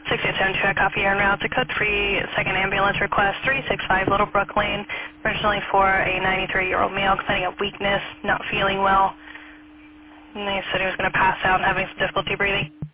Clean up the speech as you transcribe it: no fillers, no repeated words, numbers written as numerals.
6872, I copy your en route to code 3, second ambulance request, 365 Little Brook Lane, originally for a 93-year-old male complaining of weakness, not feeling well. And they said he was going to pass out and having some difficulty breathing.